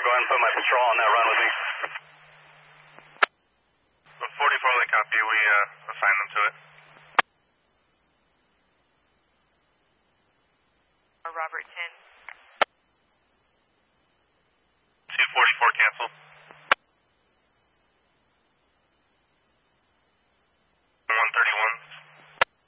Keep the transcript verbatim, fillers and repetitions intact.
ahead and put my patrol on that run with me. forty-four, they copy. We uh, assign them to it. Robert ten.